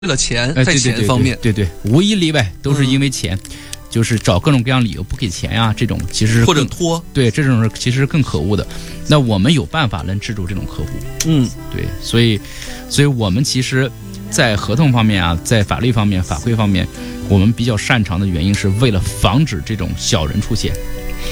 了钱，在钱方面， 对，无一例外都是因为钱，就是找各种各样理由不给钱呀，这种其实或者拖， 对，这种其实更可恶的。那我们有办法能制住这种客户，对，所以我们其实，在合同方面啊，在法律方面、法规方面，我们比较擅长的原因是为了防止这种小人出现，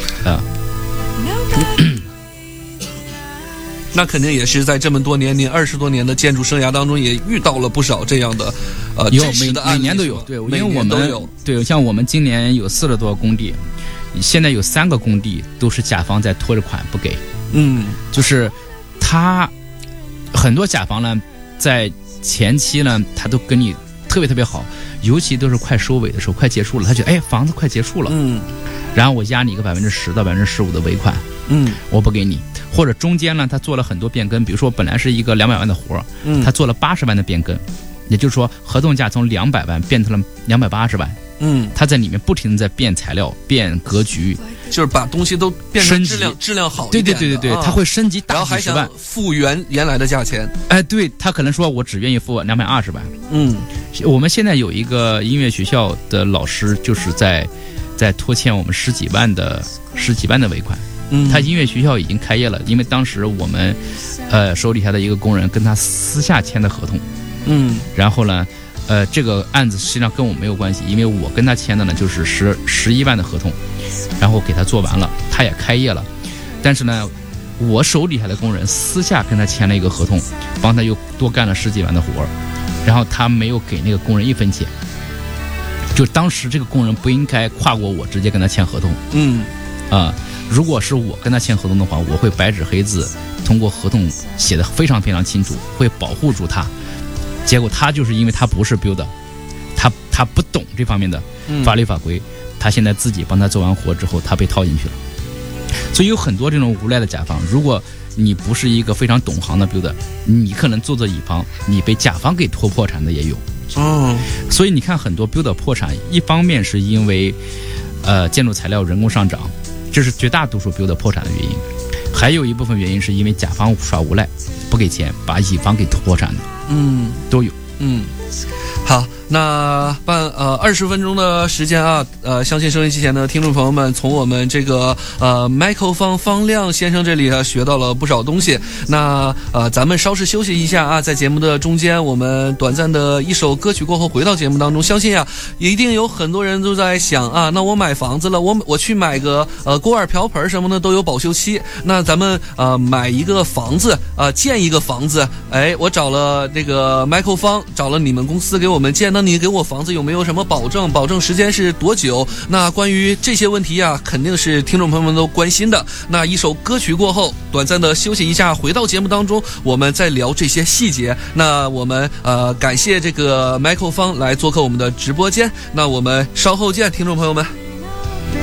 那肯定也是在这么多年，您20多年的建筑生涯当中，也遇到了不少这样的真实的案例， 每年都有，对，因为我们对，像我们今年有40多个工地，现在有3个工地都是甲方在拖着款不给，就是他很多甲方呢，在前期呢，他都跟你特别好，尤其都是快收尾的时候，快结束了，他觉得房子快结束了，然后我压你一个10%到15%的尾款，我不给你。或者中间呢，他做了很多变更，比如说本来是一个200万的活，他做了80万的变更，也就是说合同价从200万变成了280万，他在里面不停地在变材料、变格局， 就是把东西都变成质量好一点的， 对，他会升级大几十万， 然后还想复原来的价钱， 对，他可能说我只愿意付220万，我们现在有一个音乐学校的老师，就是在拖欠我们十几万的尾款。他音乐学校已经开业了，因为当时我们手底下的一个工人跟他私下签的合同，然后呢这个案子实际上跟我没有关系，因为我跟他签的呢就是11万的合同，然后给他做完了，他也开业了，但是呢我手底下的工人私下跟他签了一个合同，帮他又多干了10几万的活，然后他没有给那个工人1分钱，就当时这个工人不应该跨过我直接跟他签合同，如果是我跟他签合同的话，我会白纸黑字通过合同写得非常清楚，会保护住他。结果他就是因为他不是 builder， 他不懂这方面的法律法规，他现在自己帮他做完活之后，他被套进去了。所以有很多这种无赖的甲方，如果你不是一个非常懂行的 builder， 你可能做乙方，你被甲方给拖破产的也有。所以你看很多 builder 破产，一方面是因为建筑材料人工上涨，这是绝大多数 builder 破产的原因，还有一部分原因是因为甲方耍无赖，不给钱，把乙方给破产的，都有。 好，那20分钟的时间啊，相信收音机前的听众朋友们从我们这个Michael 方亮先生这里学到了不少东西。那咱们稍事休息一下啊，在节目的中间，我们短暂的一首歌曲过后回到节目当中。相信啊，一定有很多人都在想啊，那我买房子了，我去买个锅碗瓢盆什么的都有保修期，那咱们买一个房子建一个房子，我找了这个 Michael 方，找了你们公司给我们建，那你给我房子有没有什么保证时间是多久？那关于这些问题啊，肯定是听众朋友们都关心的。那一首歌曲过后，短暂的休息一下，回到节目当中，我们再聊这些细节。那我们感谢这个 Michael 方来做客我们的直播间，那我们稍后见，听众朋友们。